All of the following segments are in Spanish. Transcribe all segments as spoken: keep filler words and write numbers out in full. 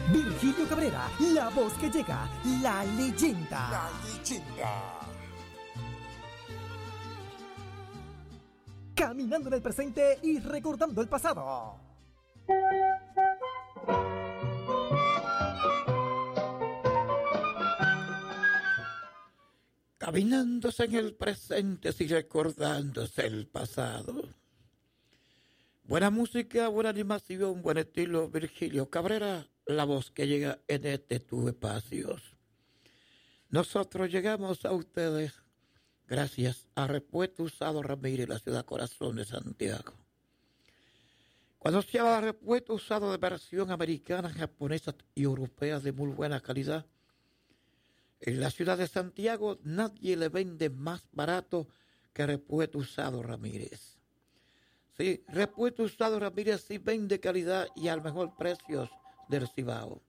Virgilio Cabrera, la voz que llega, la leyenda. La leyenda. Caminando en el presente y recordando el pasado. Caminándose en el presente y recordándose el pasado. Buena música, buena animación, buen estilo. Virgilio Cabrera, la voz que llega en este tu espacios. Nosotros llegamos a ustedes gracias a Repuesto Usado Ramírez, la ciudad corazón de Santiago. Cuando se habla de repuesto usado de versión americana, japonesa y europea de muy buena calidad, en la ciudad de Santiago nadie le vende más barato que Repuesto Usado Ramírez. Sí, Repuesto Usado Ramírez sí vende calidad y al mejor precio del Cibao.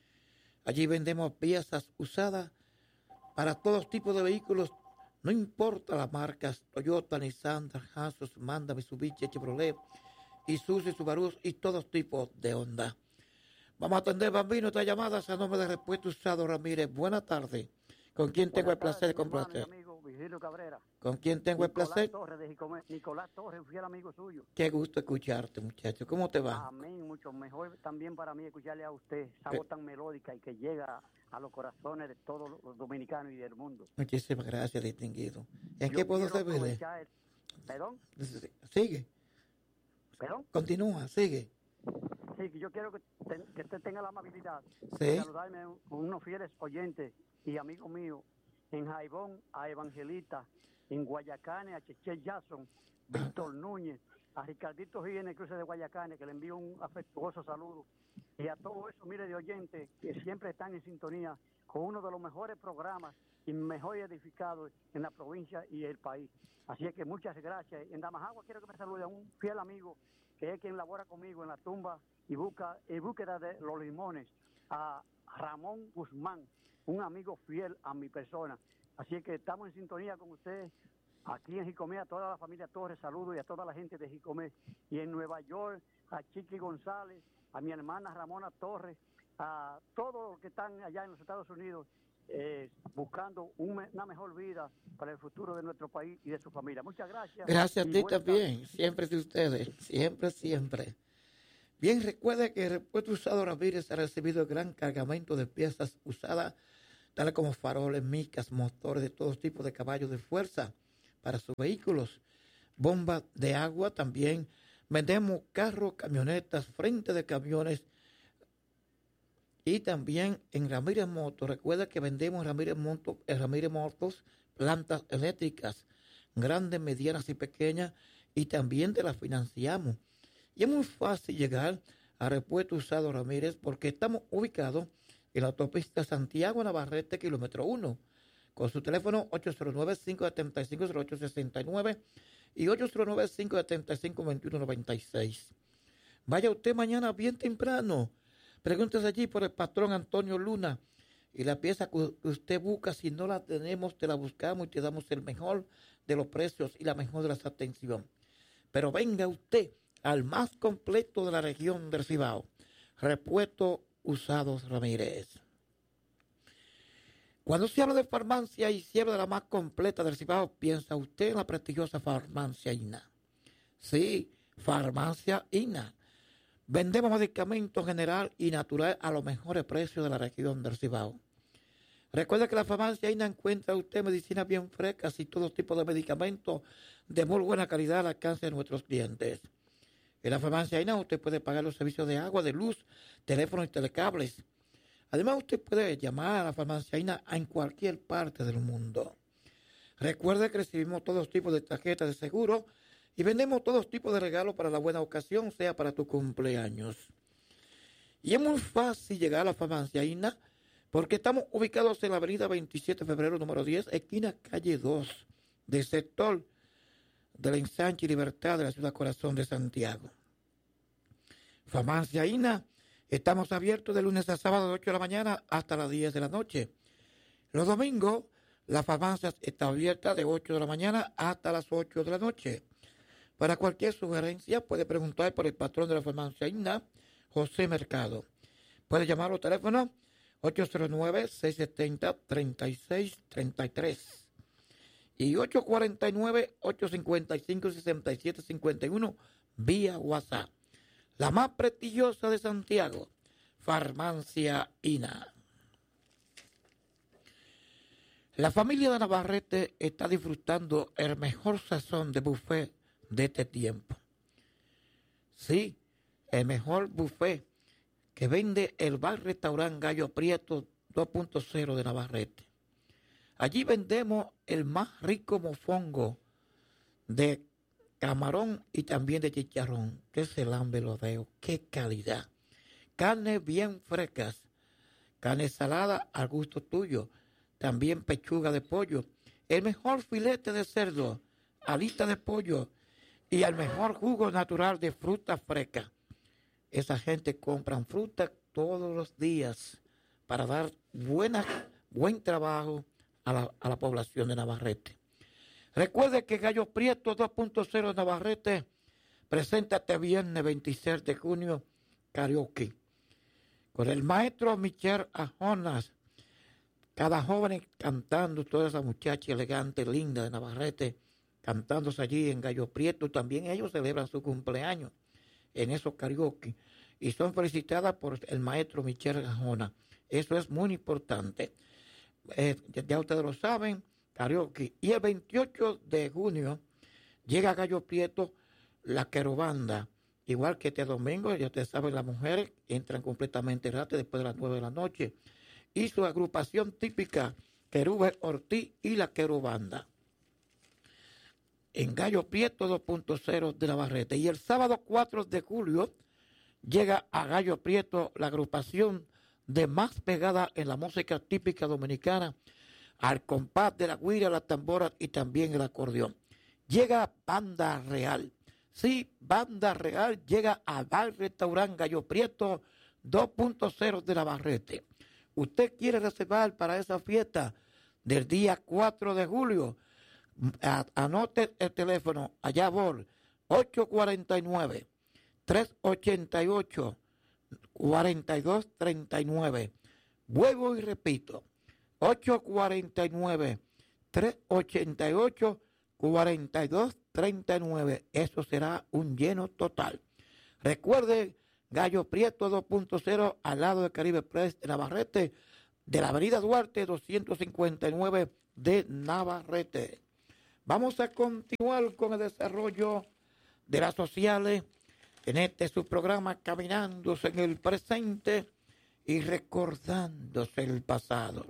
Allí vendemos piezas usadas para todos tipos de vehículos, no importa las marcas, Toyota, Nissan, Daihatsu, Mazda, Mitsubishi, Chevrolet, Isuzu, Subaru y todos tipos de Honda. Vamos a atender, Bambino, estas llamadas a nombre de Repuesto Usado Ramírez. Buenas tardes. ¿Con quién tengo el placer de complacer? Virgilio Cabrera. ¿Con quién tengo el placer? Torres de Jicomé. Nicolás Torres, fiel amigo suyo. Qué gusto escucharte, muchacho. ¿Cómo te va? Amén, mucho mejor también para mí escucharle a usted esa voz tan melódica y que llega a los corazones de todos los dominicanos y del mundo. Muchísimas gracias, distinguido. ¿En Yo qué puedo quiero servirle? aprovechar- ¿Perdón? Sigue. ¿Perdón? Continúa, sigue. Sí, que yo quiero que, ten- que usted tenga la amabilidad Sí. de saludarme con unos fieles oyentes y amigos míos en Jaibón, a Evangelita, en Guayacane, a Cheche Jackson, Víctor Núñez, a Ricardito Jiménez Cruces de Guayacane, que le envío un afectuoso saludo, y a todo eso, mire, de oyentes que siempre están en sintonía con uno de los mejores programas y mejor edificados en la provincia y el país. Así es que muchas gracias. En Damajagua quiero que me salude a un fiel amigo que es quien labora conmigo en la tumba y busca en búsqueda de los limones, a Ramón Guzmán, un amigo fiel a mi persona. Así es que estamos en sintonía con ustedes aquí en Jicomé, a toda la familia Torres, saludos, y a toda la gente de Jicomé. Y en Nueva York, a Chiqui González, a mi hermana Ramona Torres, a todos los que están allá en los Estados Unidos eh, buscando un me- una mejor vida para el futuro de nuestro país y de su familia. Muchas gracias. Gracias a y ti buenas también, tardes. siempre de ustedes, siempre, siempre. Bien, recuerde que Repuesto Usado Ramírez ha recibido gran cargamento de piezas usadas, tales como faroles, micas, motores de todo tipo de caballos de fuerza para sus vehículos, bombas de agua también. Vendemos carros, camionetas, frente de camiones y también en Ramírez Motos. Recuerda que vendemos en Ramírez Motos, en Ramírez Motos plantas eléctricas, grandes, medianas y pequeñas, y también te las financiamos. Y es muy fácil llegar a Repuesto Usado Ramírez porque estamos ubicados en la autopista Santiago Navarrete, kilómetro uno, con su teléfono ocho cero nueve, cinco siete cinco, cero ocho seis nueve y ocho cero nueve, cinco siete cinco, dos uno nueve seis. Vaya usted mañana bien temprano, pregúntese allí por el patrón Antonio Luna, y la pieza que usted busca, si no la tenemos, te la buscamos y te damos el mejor de los precios y la mejor de las atenciones. Pero venga usted al más completo de la región del Cibao, Repuesto Usados Ramírez. Cuando se habla de farmacia y se habla de la más completa del Cibao, piensa usted en la prestigiosa farmacia I N A. Sí, farmacia I N A. Vendemos medicamentos general y natural a los mejores precios de la región del Cibao. Recuerda que la farmacia I N A encuentra usted medicinas bien frescas y todo tipo de medicamentos de muy buena calidad al alcance de nuestros clientes. En la farmacia I N A usted puede pagar los servicios de agua, de luz, teléfono y telecables. Además, usted puede llamar a la farmacia I N A en cualquier parte del mundo. Recuerde que recibimos todos tipos de tarjetas de seguro y vendemos todos tipos de regalos para la buena ocasión, sea para tu cumpleaños. Y es muy fácil llegar a la farmacia I N A porque estamos ubicados en la avenida veintisiete de febrero, número diez, esquina calle dos, del sector de la Ensanche y Libertad de la ciudad corazón de Santiago. Farmacia I N A, estamos abiertos de lunes a sábado de ocho de la mañana hasta las diez de la noche. Los domingos, la farmacia está abierta de ocho de la mañana hasta las ocho de la noche. Para cualquier sugerencia, puede preguntar por el patrón de la farmacia I N A, José Mercado. Puede llamar al teléfono ocho cero nueve, seis siete cero, tres seis tres tres y ocho cuatro nueve, ocho cinco cinco, seis siete cinco uno vía WhatsApp. La más prestigiosa de Santiago, Farmacia INA. La familia de Navarrete está disfrutando el mejor sazón de buffet de este tiempo. Sí, el mejor buffet que vende el bar restaurante Gallo Prieto dos punto cero de Navarrete. Allí vendemos el más rico mofongo de camarón y también de chicharrón. Que se lambe los dedos, qué calidad. Carnes bien frescas, carne salada al gusto tuyo, también pechuga de pollo, el mejor filete de cerdo, alita de pollo y el mejor jugo natural de fruta fresca. Esa gente compra fruta todos los días para dar buena, buen trabajo a la, a la población de Navarrete. Recuerde que Gallo Prieto dos punto cero Navarrete presenta este viernes veintiséis de junio karaoke con el maestro Michel Ajonas. Cada joven cantando, toda esa muchacha elegante, linda de Navarrete, cantándose allí en Gallo Prieto. También ellos celebran su cumpleaños en esos karaoke y son felicitadas por el maestro Michel Ajonas. Eso es muy importante. Eh, ya ustedes lo saben, karaoke. Y el veintiocho de junio llega a Gallo Prieto la querubanda. Igual que este domingo, ya ustedes saben, las mujeres entran completamente gratis después de las nueve de la noche. Y su agrupación típica, Querube Ortiz y la Querubanda. En Gallo Prieto dos punto cero de Navarrete. Y el sábado cuatro de julio llega a Gallo Prieto la agrupación de más pegada en la música típica dominicana, al compás de la güira, la tambora y también el acordeón. Llega Banda Real. Sí, Banda Real llega a Bar Restaurante Gallo Prieto dos punto cero de Navarrete. Usted quiere reservar para esa fiesta del día cuatro de julio, anote el teléfono allá por ocho cuatro nueve, tres ocho ocho, cuatro dos tres nueve. Vuelvo y repito, ocho cuatro nueve, tres ocho ocho, cuatro dos tres nueve. Eso será un lleno total. Recuerde, Gallo Prieto dos punto cero al lado de Caribe Press de Navarrete, de la avenida Duarte doscientos cincuenta y nueve de Navarrete. Vamos a continuar con el desarrollo de las sociales en este su programa Caminándose en el Presente y Recordándose el Pasado.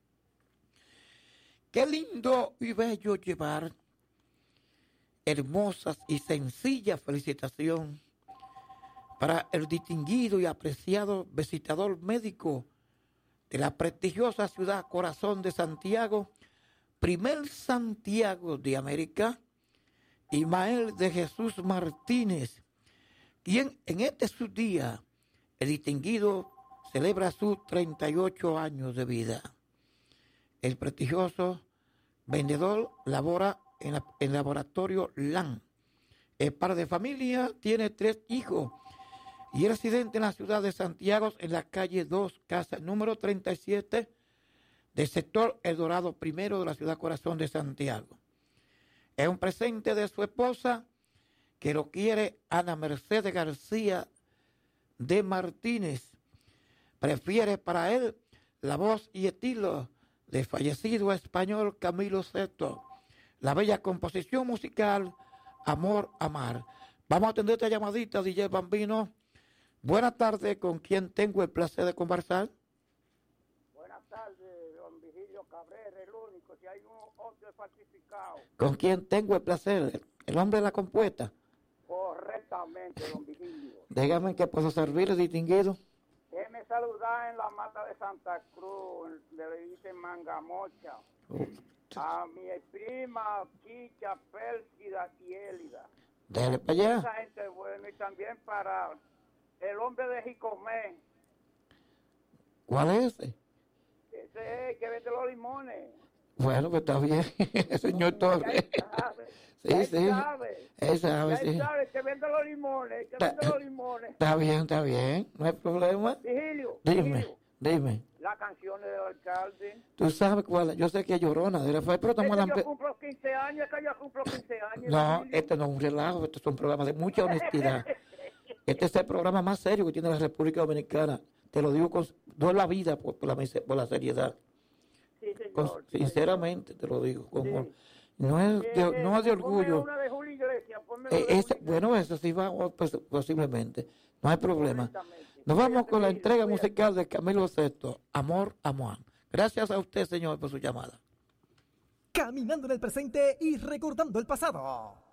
Qué lindo y bello llevar hermosas y sencillas felicitaciones para el distinguido y apreciado visitador médico de la prestigiosa ciudad corazón de Santiago, primer Santiago de América, Ismael de Jesús Martínez, quien en este su día, el distinguido celebra sus treinta y ocho años de vida. El prestigioso vendedor labora en el en laboratorio L A N. Es padre de familia, tiene tres hijos y es residente en la ciudad de Santiago, en la calle dos, casa número treinta y siete, del sector El Dorado primero de la ciudad corazón de Santiago. Es un presente de su esposa, que lo quiere Ana Mercedes García de Martínez. Prefiere para él la voz y estilo del fallecido español Camilo Sesto, la bella composición musical Amor Amar. Vamos a atender esta llamadita, D J Bambino. Buenas tardes, ¿con quién tengo el placer de conversar? Buenas tardes, don Vigilio Cabrera, el único, si hay un otro falsificado. ¿Con quién tengo el placer? ¿El hombre de la compuesta? Correctamente, don Vigilio. Dígame que puedo servirle, distinguido. Déjeme saludar en la mata de Santa Cruz, le dicen Mangamocha, uh, a mi prima Chicha, Pérgida y Élida. Déjale para allá. Esa gente es buena, y también para el hombre de Jicomé. ¿Cuál es ese? Ese es el que vende los limones. Bueno, pues está bien, señor Torres. Sí, Él sí. sabe. Él sabe, Ya él sí. sabe que vende los limones, que Ta- vende los limones. Está bien, está bien. No hay problema. Vigilio, Dime, Vigilio, dime. las canciones del alcalde. Tú sabes cuál es. Yo sé que es Llorona. De la fue, pero Es estamos que en la- yo cumplo quince años, es que yo cumplo quince años. No, Vigilio. este no es un relajo. Este es un programa de mucha honestidad. Este es el programa más serio que tiene la República Dominicana. Te lo digo con doy la vida por, por la, mise- por la seriedad. Sí, señor. Con- sí, sinceramente te lo digo. con- Sí. con- no es Eh, de, eh, no es de ponme orgullo. una de Julio Iglesias, ponme Eh, una de ese- Julio bueno, eso sí va o, pues, posiblemente. No hay problema. Correctamente. Nos vamos Cuídate, con la Vigilio, entrega cuídate. musical de Camilo Sesto, Amor a Moan. Gracias a usted, señor, por su llamada. Caminando en el presente y recordando el pasado.